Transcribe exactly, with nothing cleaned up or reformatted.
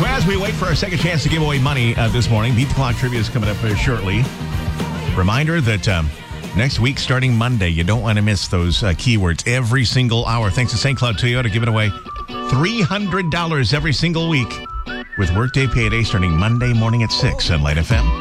So as we wait for our second chance to give away money uh, this morning, Beat the Clock Trivia is coming up uh, shortly. Reminder that um, next week, starting Monday, you don't want to miss those uh, keywords every single hour. Thanks to Saint Cloud Toyota, giving away three hundred dollars every single week with Workday Payday starting Monday morning at six on Light F M.